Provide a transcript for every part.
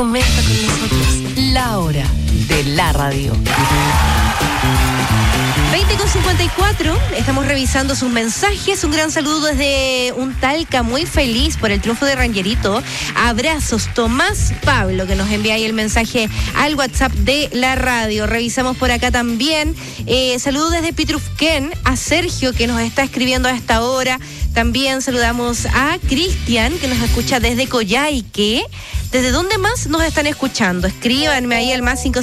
Comenta con nosotros. La hora de la radio. 20:54, estamos revisando sus mensajes. Un gran saludo desde un Talca muy feliz por el triunfo de Rangerito. Abrazos, Tomás Pablo, que nos envía ahí el mensaje al WhatsApp de la radio. Revisamos por acá también. Saludos desde Pitrufquén a Sergio, que nos está escribiendo a esta hora. También saludamos a Cristian, que nos escucha desde Coyhaique. ¿Desde dónde más nos están escuchando? Escríbanme ahí al más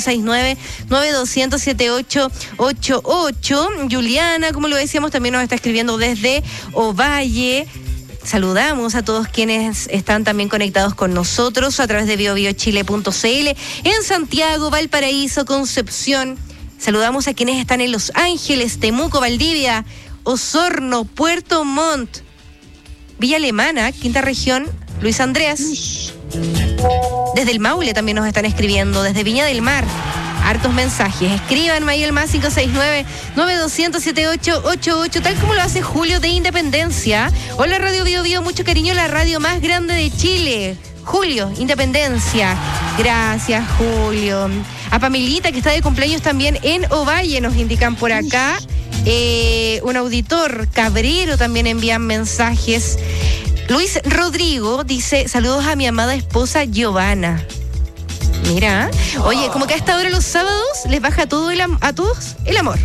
569-9200-7888. Juliana, como lo decíamos, también nos está escribiendo desde Ovalle. Saludamos a todos quienes están también conectados con nosotros a través de biobiochile.cl en Santiago, Valparaíso, Concepción. Saludamos a quienes están en Los Ángeles, Temuco, Valdivia, Osorno, Puerto Montt, Villa Alemana, Quinta Región, Luis Andrés. Desde el Maule también nos están escribiendo, desde Viña del Mar. Hartos mensajes. Escríbanme ahí el más 569-9200-7888, tal como lo hace Julio de Independencia. Hola Radio Bio Bio, mucho cariño, la radio más grande de Chile. Julio, Independencia. Gracias, Julio. A Pamilita, que está de cumpleaños también en Ovalle, nos indican por acá. Un auditor, Cabrero, también envían mensajes. Luis Rodrigo dice, saludos a mi amada esposa Giovanna. Mira, oye, como que a esta hora los sábados les baja todo a todos el amor.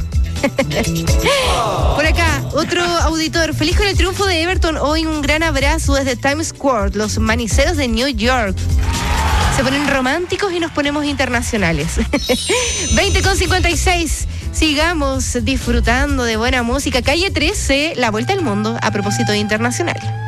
Por acá, otro auditor, feliz con el triunfo de Everton. Hoy un gran abrazo desde Times Square, los maniceros de New York. Se ponen románticos y nos ponemos internacionales. 20:56. Sigamos disfrutando de buena música. Calle 13, la vuelta al mundo a propósito de internacional.